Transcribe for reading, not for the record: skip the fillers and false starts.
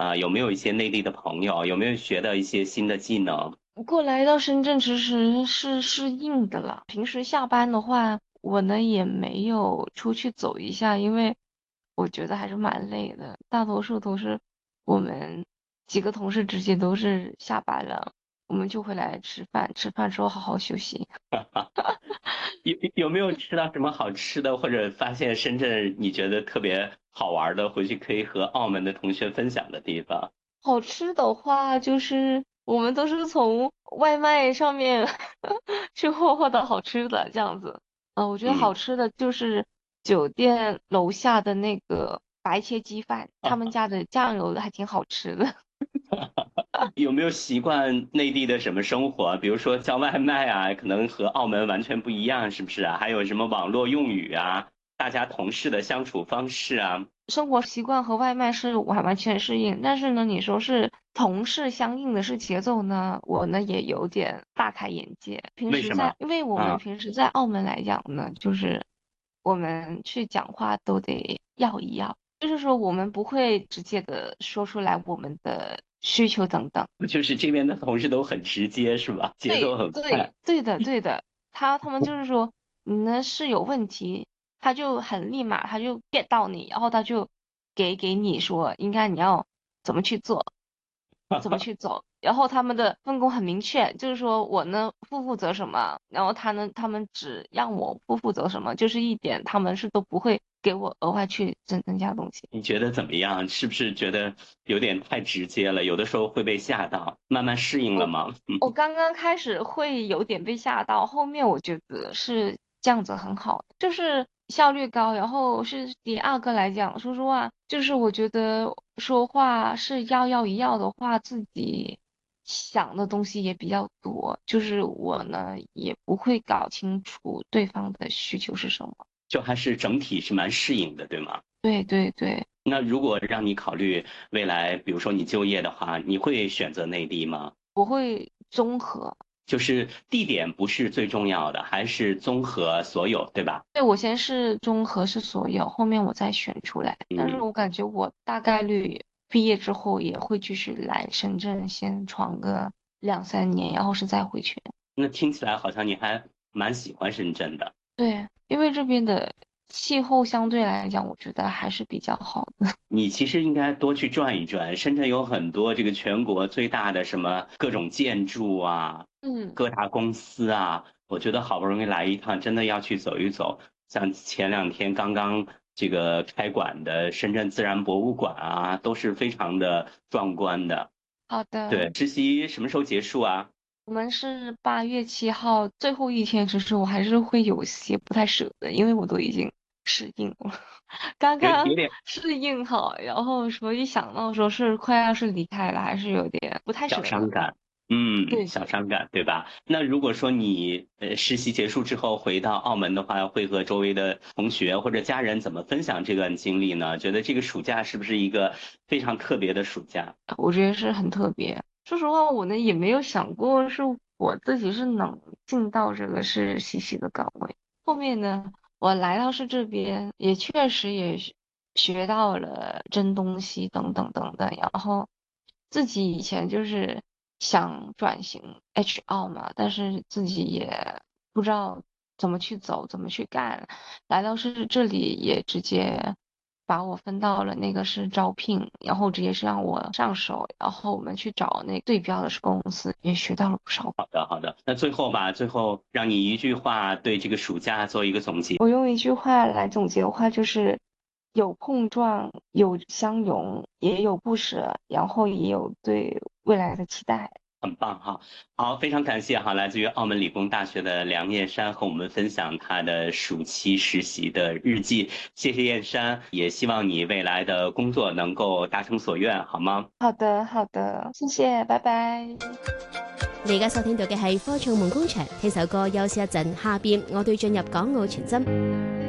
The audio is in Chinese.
有没有一些内地的朋友？有没有学到一些新的技能？ 过来到深圳其实是适应的了。平时下班的话，我呢也没有出去走一下，因为我觉得还是蛮累的。大多数都是我们几个同事直接都是下班了，我们就回来吃饭，吃饭之后好好休息。 有没有吃到什么好吃的，或者发现深圳你觉得特别好玩的，回去可以和澳门的同学分享的地方？ 好吃的话，就是我们都是从外卖上面去获得好吃的这样子。我觉得好嗯。 吃的就是酒店楼下的那个白切鸡饭，他们家的酱油还挺好吃的。 有没有习惯内地的什么生活？比如说叫外卖啊，可能和澳门完全不一样，是不是啊？还有什么网络用语啊，大家同事的相处方式啊？ 生活习惯和外卖是完全适应，但是呢，你说是同事相应的是节奏呢，我呢也有点大开眼界。平时在， 为什么？ 因为我们啊， 平时在澳门来讲呢，就是我们去讲话都得要一要，就是说我们不会直接的说出来我们的需求等等。 就是这边的同事都很直接，是吧？节奏对很快。 对对的对的，他们就是说你呢是有问题，他就很立马他就 get 到你，然后他就给你说应该你要怎么去做，怎么去走，然后他们的分工很明确，就是说我呢负责什么，然后他们只让我不负责什么，就是一点他们是都不会给我额外去增加东西。 你觉得怎么样？是不是觉得有点太直接了？有的时候会被吓到，慢慢适应了我吗？ 我刚刚开始会有点被吓到，后面我觉得是这样子很好，就是效率高。然后是第二个来讲，说实话，就是我觉得说话是要一要的话，自己想的东西也比较多，就是我呢也不会搞清楚对方的需求是什么。 就还是整体是蛮适应的，对吗？ 对对对， 那如果让你考虑未来，比如说你就业的话，你会选择内地吗？ 我会综合。 就是地点不是最重要的，还是综合所有，对吧？ 对，我先是综合是所有，后面我再选出来。但是嗯， 我感觉我大概率毕业之后也会继续来深圳先闯个2、3年，然后是再回去。 那听起来好像你还蛮喜欢深圳的。 对，因为这边的气候相对来讲，我觉得还是比较好的。 你其实应该多去转一转，深圳有很多这个全国最大的什么各种建筑啊， 嗯， 各大公司啊，我觉得好不容易来一趟，真的要去走一走。像前2天刚刚这个开馆的深圳自然博物馆啊，都是非常的壮观的。 好的。 对，实习什么时候结束啊？ 我们是8月7号最后一天，其实我还是会有些不太舍得，因为我都已经适应了，刚刚有点适应好，然后说一想到说是快要是离开了，还是有点不太小舍得。 伤感，小对对， 伤感，对吧？那如果说你实习结束之后回到澳门的话，会和周围的同学或者家人怎么分享这段经历呢？觉得这个暑假是不是一个非常特别的暑假？ 我觉得是很特别。说实话，我呢也没有想过是我自己是能进到这个是实习的岗位。后面呢，我来到是这边，也确实也学到了真东西等等等等。然后自己以前就是想转型 HR 嘛，但是自己也不知道怎么去走，怎么去干。来到是这里也直接把我分到了那个是招聘，然后直接是让我上手，然后我们去找那对标的是公司，也学到了不少。 好的，好的。那最后吧，最后让你一句话对这个暑假做一个总结。 我用一句话来总结的话，就是有碰撞，有相拥，也有不舍，然后也有对未来的期待。 很棒哈，好，非常感谢哈，来自于澳门理工大学的梁燕山和我们分享他的暑期實習的日記，謝謝燕山，也希望你未來的工作能夠達成所願，好嗎？ 好的，好的，謝謝，拜拜。 你而家收聽到嘅係科創夢工場，聽首歌休息一陣，下邊我哋進入港澳傳真。